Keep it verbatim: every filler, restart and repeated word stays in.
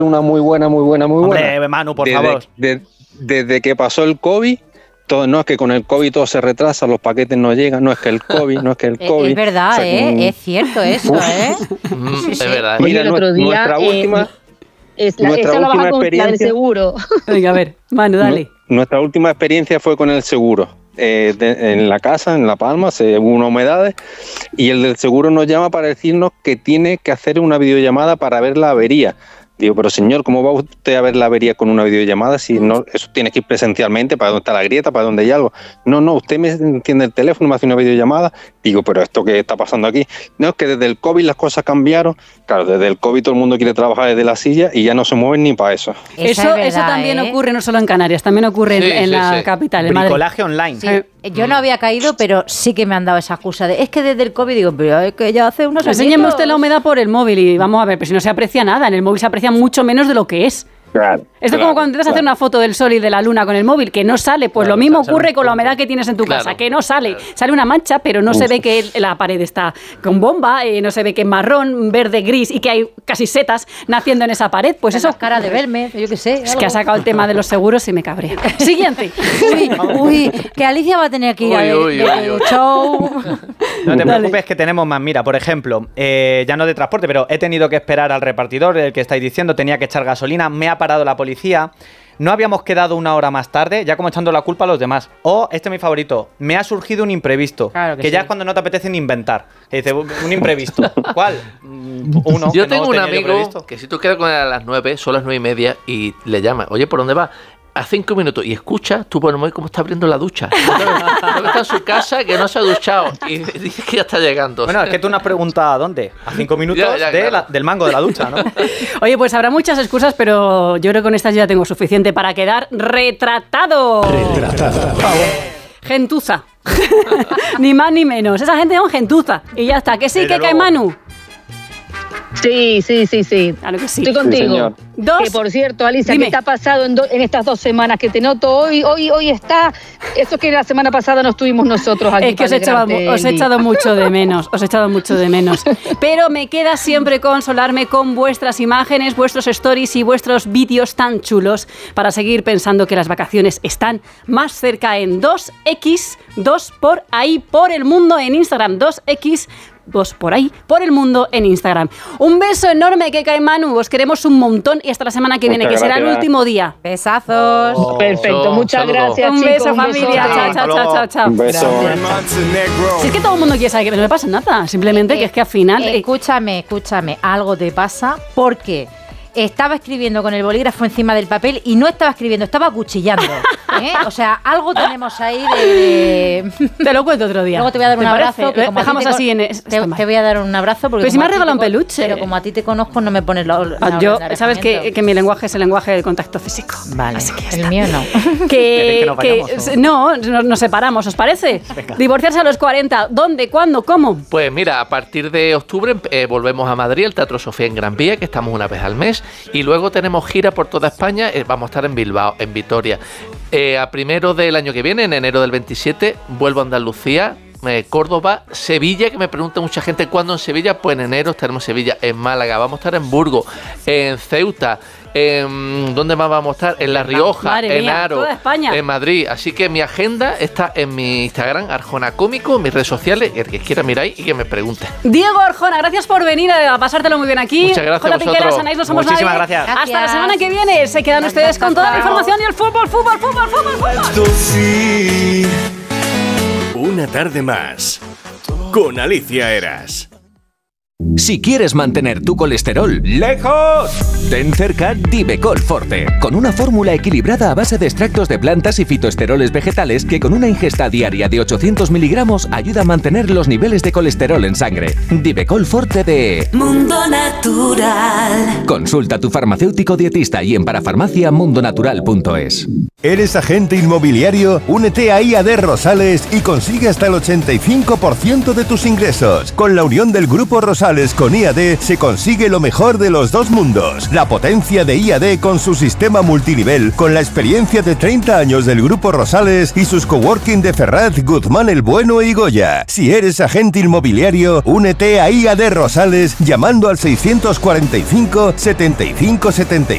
una muy buena, muy buena, muy buena. Hombre, Manu, por desde, favor. de, desde que pasó el COVID, todo, no es que con el COVID todo se retrasa, los paquetes no llegan, no es que el COVID, no es que el COVID. Es verdad, o sea, ¿eh? que, es cierto eso, ¿eh? Sí, sí. Es verdad. Mira, el otro día, nuestra eh, última, es la, nuestra esa la última vas a con la del experiencia. seguro. Venga, a ver, Manu, dale. Nuestra última experiencia fue con el seguro. Eh, de, en la casa, en La Palma, se hubo unas humedades y el del seguro nos llama para decirnos que tiene que hacer una videollamada para ver la avería. Digo, pero señor, ¿cómo va usted a ver la avería con una videollamada si no, eso tiene que ir presencialmente para dónde está la grieta, para dónde hay algo? No, no, usted me enciende el teléfono, me hace una videollamada. Digo, pero ¿esto qué está pasando aquí? No, es que desde el COVID las cosas cambiaron. Claro, desde el COVID todo el mundo quiere trabajar desde la silla y ya no se mueven ni para eso. Eso, eso, verdad, eso también ¿eh? ocurre no solo en Canarias, también ocurre sí, en, en sí, la sí. capital, en Bricolaje Madrid. online. Sí. Eh, Yo no había caído, pero sí que me han dado esa excusa de, es que desde el COVID, digo, pero es que ya hace unos años. Enséñeme usted la humedad por el móvil y vamos a ver, pero si no se aprecia nada, en el móvil se aprecia mucho menos de lo que es. Claro, Esto claro, es como cuando intentas claro. hacer una foto del sol y de la luna con el móvil, que no sale, pues claro, lo mismo claro, ocurre con la humedad que tienes en tu claro, casa, que no sale. claro. Sale una mancha, pero no Uf. se ve que la pared está con bomba, eh, no se ve que es marrón, verde, gris y que hay casi setas naciendo en esa pared. Pues en eso... las caras de Belmez, yo qué sé. Es algo. que ha sacado el tema de los seguros y me cabrea. Siguiente. Uy, uy, que Alicia va a tener que ir a Uy, ver uy, uy, uy. show. No te Dale. preocupes que tenemos más. Mira, por ejemplo, eh, ya no de transporte, pero he tenido que esperar al repartidor, el que estáis diciendo, tenía que echar gasolina, me ha parado la policía. No habíamos quedado una hora más tarde, ya como echando la culpa a los demás. O, este es mi favorito, me ha surgido un imprevisto. Claro que que sí. ya es cuando no te apetece ni inventar. Que dice, un imprevisto. ¿Cuál? Mm, Uno. Yo que no tengo un tenía yo amigo previsto. que si tú quedas con él a las nueve, son las nueve y media, y le llamas, oye, ¿por dónde vas? A cinco minutos, y escucha, tú por el móvil cómo está abriendo la ducha. Creo que está en su casa, que no se ha duchado, y dice que ya está llegando. Bueno, es que tú no has preguntado a dónde. A cinco minutos Ya, ya, de claro. la- del mango de la ducha, ¿no? Oye, pues habrá muchas excusas, pero yo creo que con estas ya tengo suficiente para quedar retratado. Retratado. Gentuza. Ni más ni menos. Esa gente es un gentuza. Y ya está. ¿Que sí, Desde que cae luego. Manu? Sí, sí, sí, sí. Claro que sí. Estoy contigo. señor. Dos. Que por cierto, Alicia, Dime. ¿qué te ha pasado en, do- en estas dos semanas que te noto hoy? Hoy, hoy está. Eso que la semana pasada no estuvimos nosotros aquí. Es que os he, para echado, alegrarte os he el día. echado mucho de menos, os he echado mucho de menos. Pero me queda siempre consolarme con vuestras imágenes, vuestros stories y vuestros vídeos tan chulos para seguir pensando que las vacaciones están más cerca en dos equis, dos por ahí por el mundo en Instagram, dos equis, dos por ahí por el mundo en Instagram. Un beso enorme, que cae Manu, os queremos un montón y hasta la semana que viene, Muchas que será el gracias. último día. Besazos. Oh. Perfecto, muchas Saludos. gracias, Un chicos. beso, un familia. besote. Chao, chao, chao, chao, chao. Un beso. Si es que todo el mundo quiere saber que no me pasa nada, simplemente que es que al final... eh, Escúchame, escúchame, algo te pasa porque estaba escribiendo con el bolígrafo encima del papel y no estaba escribiendo, estaba acuchillando. ¿eh? O sea, algo tenemos ahí de... de- Te lo cuento otro día. Luego te voy a dar un ¿Te abrazo. parece? que como a ti Dejamos te con- así en... Te, stand-by. te voy a dar un abrazo porque... Pero si como me has a ti regalado te un con- peluche. Pero como a ti te conozco, no me pones los... Ah, los yo, alejamientos. sabes que, que mi lenguaje es el lenguaje del contacto físico. Vale, Así que ya el está. mío no. ¿Queréis Que, que nos que- vayamos, o? no, nos, nos separamos, ¿os parece? Venga. Divorciarse a los cuarenta, ¿dónde, cuándo, cómo? Pues mira, a partir de octubre eh, volvemos a Madrid, el Teatro Sofía en Gran Vía, que estamos una vez al mes, y luego tenemos gira por toda España, eh, vamos a estar en Bilbao, en Vitoria. Eh, a primero del año que viene, en enero del veintisiete, vuelvo a Andalucía, eh, Córdoba, Sevilla, que me pregunta mucha gente cuándo en Sevilla, pues en enero estaremos en Sevilla, en Málaga, vamos a estar en Burgos, en Ceuta, en, ¿dónde más vamos a estar? En La Rioja, Madre en mía, Aro, toda España. en Madrid. Así que mi agenda está en mi Instagram, Arjona Cómico, en mis redes sociales, el que quiera mirar ahí y que me pregunte. Diego Arjona, gracias por venir a pasártelo muy bien aquí. Muchas gracias Hola, a vosotros. Piqueras, Anaís, no somos Muchísimas nadie. gracias. Hasta la Gracias. semana que viene. Se quedan ustedes con toda la información y el fútbol, fútbol, fútbol, fútbol, fútbol. Una tarde más con Alicia Eras. Si quieres mantener tu colesterol lejos, ten cerca Divecol Forte, con una fórmula equilibrada a base de extractos de plantas y fitoesteroles vegetales que con una ingesta diaria de ochocientos miligramos ayuda a mantener los niveles de colesterol en sangre. Divecol Forte de Mundo Natural. Consulta a tu farmacéutico dietista y en parafarmacia mundonatural punto es. ¿Eres agente inmobiliario? Únete a I A D Rosales y consigue hasta el ochenta y cinco por ciento de tus ingresos. Con la unión del Grupo Rosales con I A D se consigue lo mejor de los dos mundos. La potencia de I A D con su sistema multinivel, con la experiencia de treinta años del Grupo Rosales y sus coworking de Ferraz, Guzmán el Bueno y Goya. Si eres agente inmobiliario, únete a I A D Rosales llamando al seiscientos cuarenta y cinco, setenta y cinco setenta y cinco.